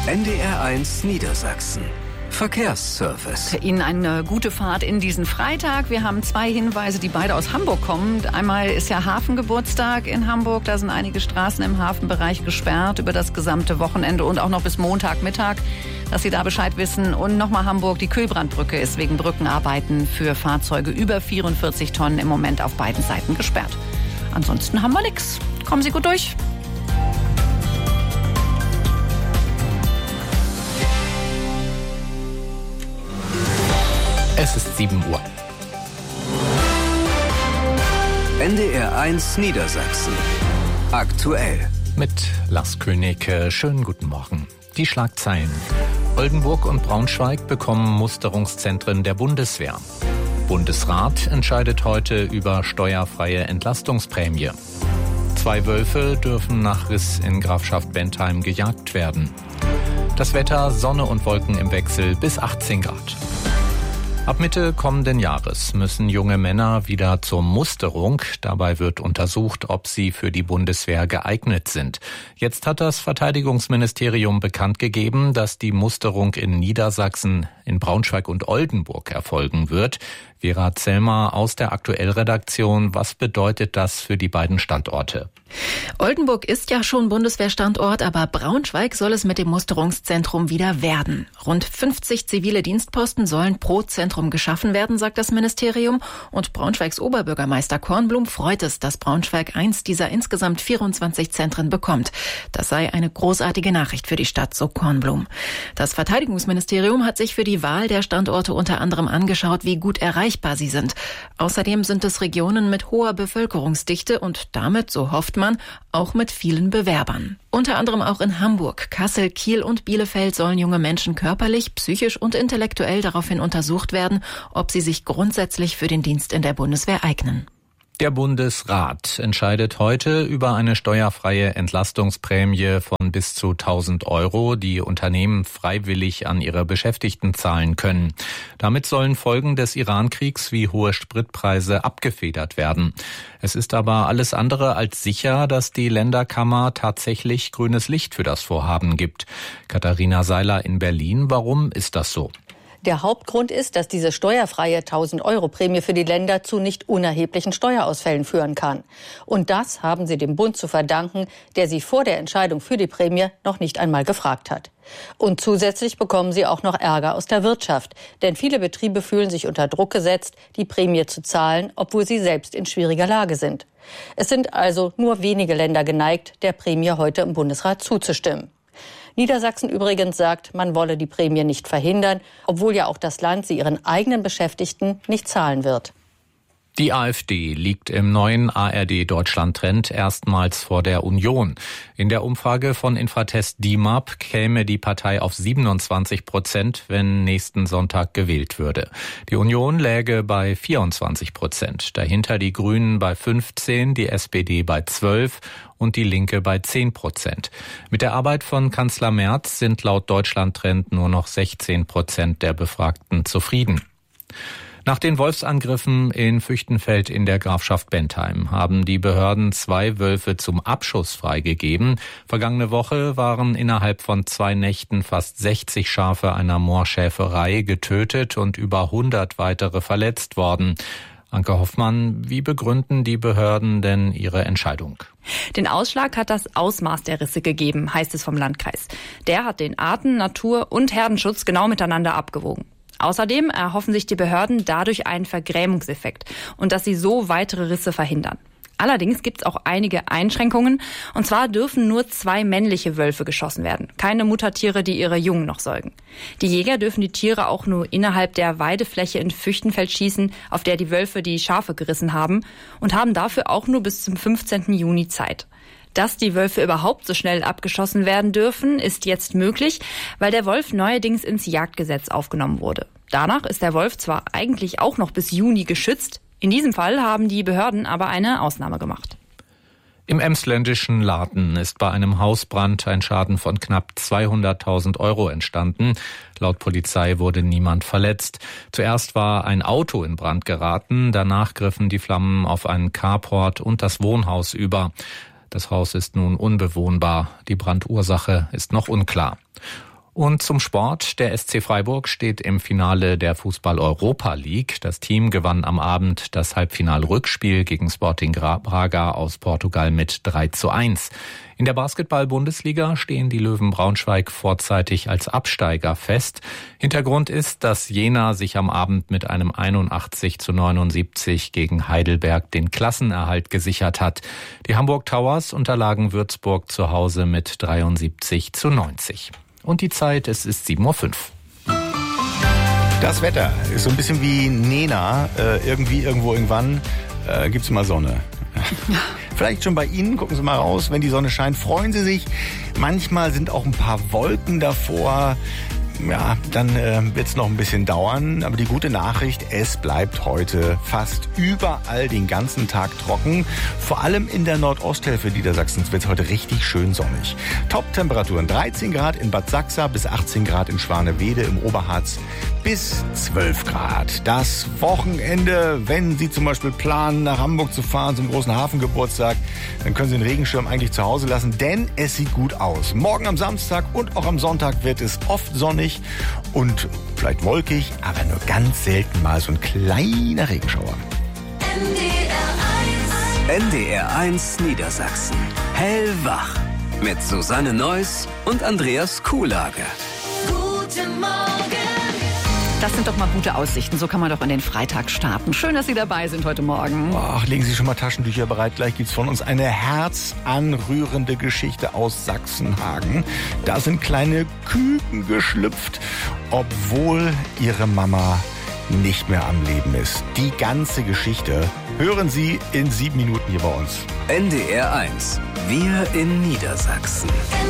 NDR1 Niedersachsen. Verkehrsservice. Ihnen eine gute Fahrt in diesen Freitag. Wir haben 2 Hinweise, die beide aus Hamburg kommen. Einmal ist ja Hafengeburtstag in Hamburg. Da sind einige Straßen im Hafenbereich gesperrt über das gesamte Wochenende und auch noch bis Montagmittag, dass Sie da Bescheid wissen. Und nochmal Hamburg, die Kühlbrandbrücke ist wegen Brückenarbeiten für Fahrzeuge über 44 Tonnen im Moment auf beiden Seiten gesperrt. Ansonsten haben wir nichts. Kommen Sie gut durch. Es ist 7 Uhr. NDR1 Niedersachsen. Aktuell. Mit Lars König. Schönen guten Morgen. Die Schlagzeilen. Oldenburg und Braunschweig bekommen Musterungszentren der Bundeswehr. Bundesrat entscheidet heute über steuerfreie Entlastungsprämie. 2 Wölfe dürfen nach Riss in Grafschaft Bentheim gejagt werden. Das Wetter, Sonne und Wolken im Wechsel bis 18 Grad. Ab Mitte kommenden Jahres müssen junge Männer wieder zur Musterung. Dabei wird untersucht, ob sie für die Bundeswehr geeignet sind. Jetzt hat das Verteidigungsministerium bekannt gegeben, dass die Musterung in Niedersachsen, in Braunschweig und Oldenburg erfolgen wird. Vera Zellmer aus der Aktuell-Redaktion. Was bedeutet das für die beiden Standorte? Oldenburg ist ja schon Bundeswehrstandort, aber Braunschweig soll es mit dem Musterungszentrum wieder werden. Rund 50 zivile Dienstposten sollen pro Zentrum geschaffen werden, sagt das Ministerium. Und Braunschweigs Oberbürgermeister Kornblum freut es, dass Braunschweig eins dieser insgesamt 24 Zentren bekommt. Das sei eine großartige Nachricht für die Stadt, so Kornblum. Das Verteidigungsministerium hat sich für die Wahl der Standorte unter anderem angeschaut, wie gut erreichbar sie sind. Außerdem sind es Regionen mit hoher Bevölkerungsdichte und damit, so hofft man, auch mit vielen Bewerbern. Unter anderem auch in Hamburg, Kassel, Kiel und Bielefeld sollen junge Menschen körperlich, psychisch und intellektuell daraufhin untersucht werden, ob sie sich grundsätzlich für den Dienst in der Bundeswehr eignen. Der Bundesrat entscheidet heute über eine steuerfreie Entlastungsprämie von bis zu 1.000 €, die Unternehmen freiwillig an ihre Beschäftigten zahlen können. Damit sollen Folgen des Iran-Kriegs wie hohe Spritpreise abgefedert werden. Es ist aber alles andere als sicher, dass die Länderkammer tatsächlich grünes Licht für das Vorhaben gibt. Katharina Seiler in Berlin, warum ist das so? Der Hauptgrund ist, dass diese steuerfreie 1.000-€ für die Länder zu nicht unerheblichen Steuerausfällen führen kann. Und das haben sie dem Bund zu verdanken, der sie vor der Entscheidung für die Prämie noch nicht einmal gefragt hat. Und zusätzlich bekommen sie auch noch Ärger aus der Wirtschaft. Denn viele Betriebe fühlen sich unter Druck gesetzt, die Prämie zu zahlen, obwohl sie selbst in schwieriger Lage sind. Es sind also nur wenige Länder geneigt, der Prämie heute im Bundesrat zuzustimmen. Niedersachsen übrigens sagt, man wolle die Prämie nicht verhindern, obwohl ja auch das Land sie ihren eigenen Beschäftigten nicht zahlen wird. Die AfD liegt im neuen ARD-Deutschland-Trend erstmals vor der Union. In der Umfrage von Infratest DIMAP käme die Partei auf 27%, wenn nächsten Sonntag gewählt würde. Die Union läge bei 24%. Dahinter die Grünen bei 15%, die SPD bei 12% und die Linke bei 10%. Mit der Arbeit von Kanzler Merz sind laut Deutschland-Trend nur noch 16% der Befragten zufrieden. Nach den Wolfsangriffen in Füchtenfeld in der Grafschaft Bentheim haben die Behörden 2 Wölfe zum Abschuss freigegeben. Vergangene Woche waren innerhalb von 2 Nächten fast 60 Schafe einer Moorschäferei getötet und über 100 weitere verletzt worden. Anke Hoffmann, wie begründen die Behörden denn ihre Entscheidung? Den Ausschlag hat das Ausmaß der Risse gegeben, heißt es vom Landkreis. Der hat den Arten-, Natur- und Herdenschutz genau miteinander abgewogen. Außerdem erhoffen sich die Behörden dadurch einen Vergrämungseffekt und dass sie so weitere Risse verhindern. Allerdings gibt es auch einige Einschränkungen. Und zwar dürfen nur 2 männliche Wölfe geschossen werden. Keine Muttertiere, die ihre Jungen noch säugen. Die Jäger dürfen die Tiere auch nur innerhalb der Weidefläche in Füchtenfeld schießen, auf der die Wölfe die Schafe gerissen haben. Und haben dafür auch nur bis zum 15. Juni Zeit. Dass die Wölfe überhaupt so schnell abgeschossen werden dürfen, ist jetzt möglich, weil der Wolf neuerdings ins Jagdgesetz aufgenommen wurde. Danach ist der Wolf zwar eigentlich auch noch bis Juni geschützt, in diesem Fall haben die Behörden aber eine Ausnahme gemacht. Im emsländischen Laden ist bei einem Hausbrand ein Schaden von knapp 200.000 € entstanden. Laut Polizei wurde niemand verletzt. Zuerst war ein Auto in Brand geraten, danach griffen die Flammen auf einen Carport und das Wohnhaus über. Das Haus ist nun unbewohnbar. Die Brandursache ist noch unklar. Und zum Sport. Der SC Freiburg steht im Finale der Fußball-Europa League. Das Team gewann am Abend das Halbfinal-Rückspiel gegen Sporting Braga aus Portugal mit 3:1. In der Basketball-Bundesliga stehen die Löwen Braunschweig vorzeitig als Absteiger fest. Hintergrund ist, dass Jena sich am Abend mit einem 81:79 gegen Heidelberg den Klassenerhalt gesichert hat. Die Hamburg Towers unterlagen Würzburg zu Hause mit 73:90. Und die Zeit, es ist 7:05 Uhr. Das Wetter ist so ein bisschen wie Nena. Irgendwann gibt's immer Sonne. Vielleicht schon bei Ihnen, gucken Sie mal raus, wenn die Sonne scheint, freuen Sie sich. Manchmal sind auch ein paar Wolken davor. Ja, dann wird's noch ein bisschen dauern. Aber die gute Nachricht, es bleibt heute fast überall den ganzen Tag trocken. Vor allem in der Nordosthälfte Niedersachsens wird's heute richtig schön sonnig. Top-Temperaturen 13 Grad in Bad Sachsa bis 18 Grad in Schwanewede, im Oberharz bis 12 Grad. Das Wochenende, wenn Sie zum Beispiel planen, nach Hamburg zu fahren zum großen Hafengeburtstag, dann können Sie den Regenschirm eigentlich zu Hause lassen, denn es sieht gut aus. Morgen am Samstag und auch am Sonntag wird es oft sonnig und vielleicht wolkig, aber nur ganz selten mal so ein kleiner Regenschauer. NDR 1 Niedersachsen. Hellwach. Mit Susanne Neuss und Andreas Kuhlage. Guten Morgen. Das sind doch mal gute Aussichten. So kann man doch in den Freitag starten. Schön, dass Sie dabei sind heute Morgen. Ach, legen Sie schon mal Taschentücher bereit. Gleich gibt's von uns eine herzanrührende Geschichte aus Sachsenhagen. Da sind kleine Küken geschlüpft, obwohl ihre Mama nicht mehr am Leben ist. Die ganze Geschichte hören Sie in 7 Minuten hier bei uns. NDR 1. Wir in Niedersachsen.